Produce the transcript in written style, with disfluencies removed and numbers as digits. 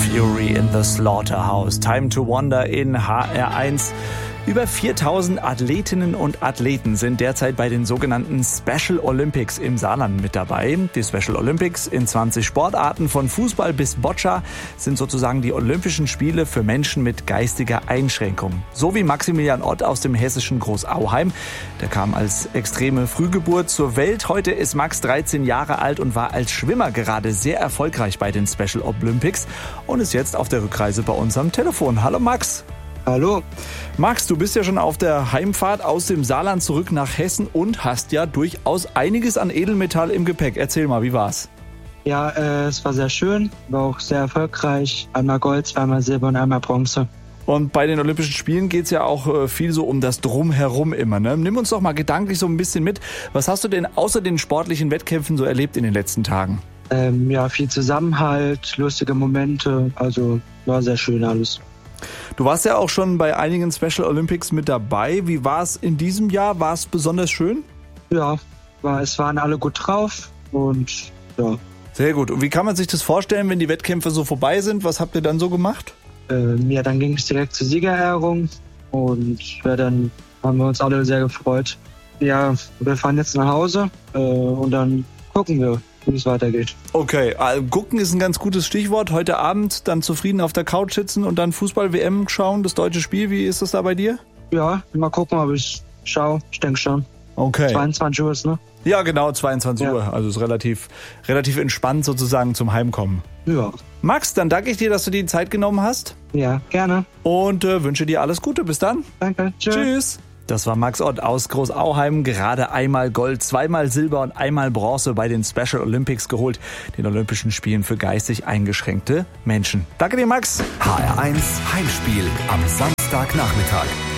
Fury in the Slaughterhouse. Time to Wonder in HR1. Über 4000 Athletinnen und Athleten sind derzeit bei den sogenannten Special Olympics im Saarland mit dabei. Die Special Olympics in 20 Sportarten von Fußball bis Boccia sind sozusagen die Olympischen Spiele für Menschen mit geistiger Einschränkung. So wie Maximilian Ott aus dem hessischen Großauheim. Der kam als extreme Frühgeburt zur Welt. Heute ist Max 13 Jahre alt und war als Schwimmer gerade sehr erfolgreich bei den Special Olympics und ist jetzt auf der Rückreise bei uns am Telefon. Hallo Max. Hallo. Max, du bist ja schon auf der Heimfahrt aus dem Saarland zurück nach Hessen und hast ja durchaus einiges an Edelmetall im Gepäck. Erzähl mal, wie war's? Ja, es war sehr schön, war auch sehr erfolgreich. Einmal Gold, zweimal Silber und einmal Bronze. Und bei den Olympischen Spielen geht's ja auch viel so um das Drumherum immer, ne? Nimm uns doch mal gedanklich so ein bisschen mit. Was hast du denn außer den sportlichen Wettkämpfen so erlebt in den letzten Tagen? Ja, viel Zusammenhalt, lustige Momente, also war sehr schön alles. Du warst ja auch schon bei einigen Special Olympics mit dabei. Wie war es in diesem Jahr? War es besonders schön? Ja, es waren alle gut drauf und ja. Sehr gut. Und wie kann man sich das vorstellen, wenn die Wettkämpfe so vorbei sind? Was habt ihr dann so gemacht? Dann ging es direkt zur Siegerehrung und dann haben wir uns alle sehr gefreut. Ja, wir fahren jetzt nach Hause und dann gucken wir, wie es weitergeht. Okay, gucken ist ein ganz gutes Stichwort. Heute Abend dann zufrieden auf der Couch sitzen und dann Fußball-WM schauen, das deutsche Spiel. Wie ist das da bei dir? Ja, mal gucken, ob ich schaue. Ich denke schon. Okay. 22 Uhr ist, ne? Ja, genau, 22 Ja. Uhr. Also ist relativ entspannt sozusagen zum Heimkommen. Ja. Max, dann danke ich dir, dass du dir die Zeit genommen hast. Ja, gerne. Und wünsche dir alles Gute. Bis dann. Danke. Tschüss. Das war Max Ott aus Großauheim, gerade einmal Gold, zweimal Silber und einmal Bronze bei den Special Olympics geholt, den Olympischen Spielen für geistig eingeschränkte Menschen. Danke dir, Max. HR1 Heimspiel am Samstagnachmittag.